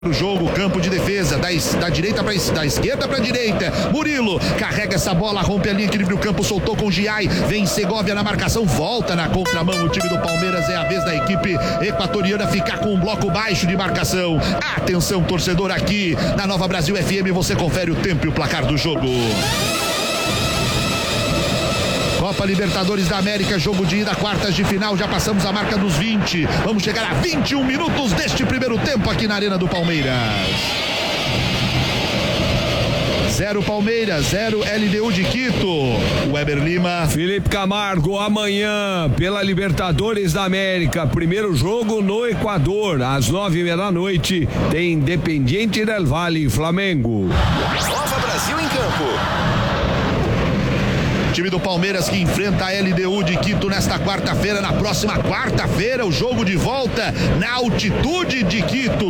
O jogo, campo de defesa, da direita para da esquerda para direita. Murilo carrega essa bola, rompe a linha, equilíbrio campo, soltou com Giai. Vem Segovia na marcação, volta na contramão. O time do Palmeiras, é a vez da equipe equatoriana ficar com um bloco baixo de marcação. Atenção, torcedor, aqui na Nova Brasil FM, você confere o tempo e o placar do jogo. Copa Libertadores da América, jogo de ida, quartas de final, já passamos a marca dos 20, vamos chegar a 21 minutos deste primeiro tempo aqui na Arena do Palmeiras. 0 Palmeiras, 0 LDU de Quito. Weber Lima. Felipe Camargo, amanhã pela Libertadores da América, primeiro jogo no Equador, às 9:30 da noite, tem Independiente del Valle, Flamengo. Nova Brasil em campo. Time do Palmeiras que enfrenta a LDU de Quito nesta quarta-feira. Na próxima quarta-feira, o jogo de volta na altitude de Quito,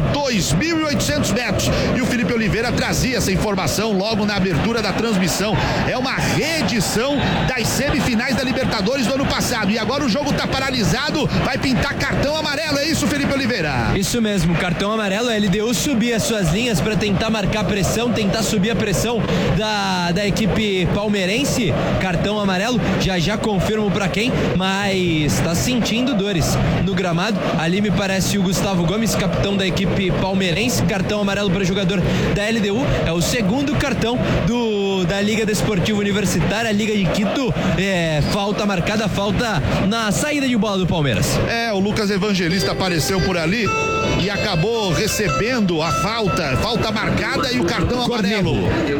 2.800 metros. E o Felipe Oliveira trazia essa informação logo na abertura da transmissão. É uma reedição das semifinais da Libertadores do ano passado. E agora o jogo está paralisado, vai pintar cartão amarelo. É isso, Felipe Oliveira? Isso mesmo, cartão amarelo. A LDU subir as suas linhas para tentar marcar pressão, tentar subir a pressão da equipe palmeirense. Cartão amarelo, já confirmo pra quem, mas tá sentindo dores no gramado. Ali me parece o Gustavo Gomes, capitão da equipe palmeirense. Cartão amarelo para o jogador da LDU, é o segundo cartão da Liga Desportiva Universitária, a Liga de Quito. Falta marcada, falta na saída de bola do Palmeiras. O Lucas Evangelista apareceu por ali e acabou recebendo a falta marcada e o cartão amarelo.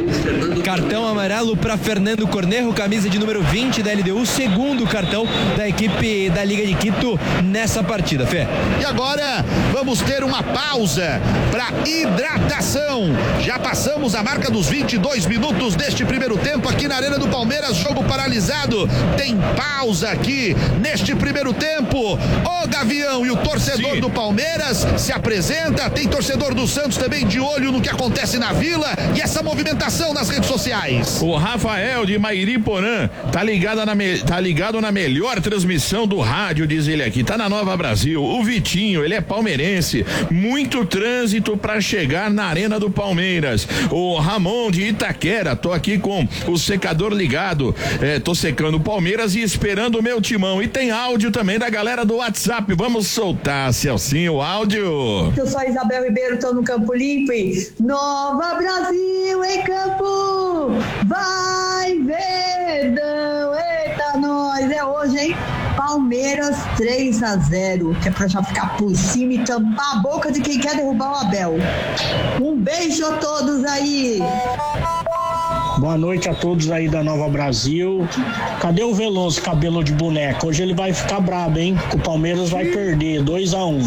Cartão amarelo para Fernando Cornejo, camisa de número 20 da LDU, segundo cartão da equipe da Liga de Quito nessa partida, Fê. E agora vamos ter uma pausa para hidratação. Já passamos a marca dos 22 minutos deste primeiro tempo aqui na Arena do Palmeiras, jogo paralisado. Tem pausa aqui neste primeiro tempo. O Gavião e o torcedor do Palmeiras se apresenta, tem torcedor do Santos também de olho no que acontece na Vila e essa movimentação nas redes sociais. O Rafael de Mairiporã tá ligado na melhor transmissão do rádio, diz ele aqui, tá na Nova Brasil. O Vitinho, ele é palmeirense, muito trânsito para chegar na Arena do Palmeiras. O Ramon de Itaquera, tô aqui com o secador ligado, tô secando o Palmeiras e esperando o meu timão. E tem áudio também da galera do WhatsApp, vamos soltar, Celcinho, o áudio. Eu sou Isabel Ribeiro, tô no Campo Limpo e Nova Brasil em campo, vai Verdão, eita nós, é hoje, hein? Palmeiras 3-0, que é pra já ficar por cima e tampar a boca de quem quer derrubar o Abel. Um beijo a todos aí. Boa noite a todos aí da Nova Brasil. Cadê o Veloso, cabelo de boneca? Hoje ele vai ficar brabo, hein? Que o Palmeiras vai perder, 2-1.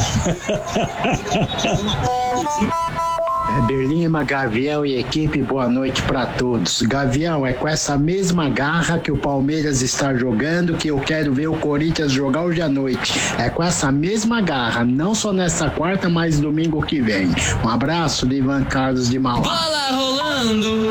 Berlima, Gavião e equipe, boa noite para todos. Gavião, é com essa mesma garra que o Palmeiras está jogando que eu quero ver o Corinthians jogar hoje à noite. É com essa mesma garra, não só nessa quarta, mas domingo que vem. Um abraço de Ivan Carlos de Mauá. Bola rolando.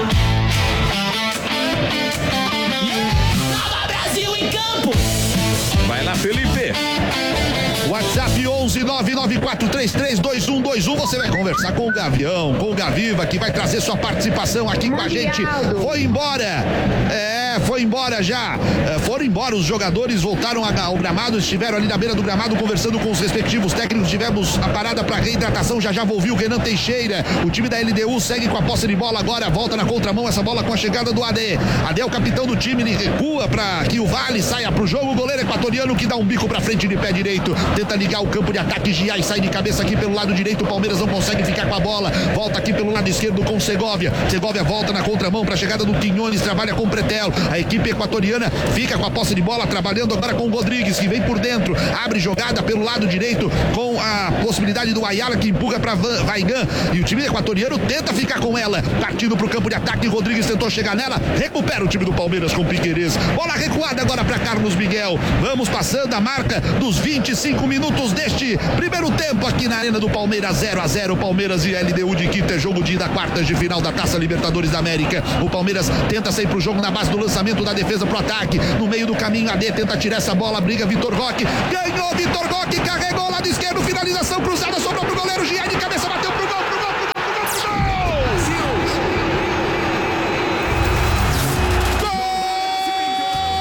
Nova Brasil em campo. Vai lá, Felipe. WhatsApp 11-994332121. Você vai conversar com o Gavião, com o Gaviva, que vai trazer sua participação aqui com a gente. Foi embora. Foi embora já. Foram embora os jogadores, voltaram ao gramado, estiveram ali na beira do gramado conversando com os respectivos técnicos. Tivemos a parada para reidratação. Já vou ouvir o Renan Teixeira. O time da LDU segue com a posse de bola agora. Volta na contramão essa bola com a chegada do AD. AD é o capitão do time. Ele recua para que o Vale saia pro jogo. O goleiro equatoriano que dá um bico para frente de pé direito. Tenta ligar o campo de ataque. Giai sai de cabeça aqui pelo lado direito. O Palmeiras não consegue ficar com a bola. Volta aqui pelo lado esquerdo com Segovia. Segovia volta na contramão para a chegada do Quinones. Trabalha com Pretel. A equipe equatoriana fica com a posse de bola, trabalhando agora com o Rodrigues, que vem por dentro, abre jogada pelo lado direito com a possibilidade do Ayala, que empurra para Vaigan, e o time equatoriano tenta ficar com ela, partindo para o campo de ataque. Rodrigues tentou chegar nela, recupera o time do Palmeiras com Piquerez. Bola recuada agora para Carlos Miguel. Vamos passando a marca dos 25 minutos deste primeiro tempo aqui na Arena do Palmeiras. 0-0, Palmeiras e LDU de Quito. É jogo de ida, quartas de final da Taça Libertadores da América. O Palmeiras tenta sair pro jogo na base do lançamento da defesa pro ataque. No meio do caminho, AD tenta tirar essa bola, briga Vitor Roque. Ganhou Vitor Roque, carregou lado esquerdo, finalização cruzada, sobrou pro goleiro Giai de cabeça, bateu pro gol.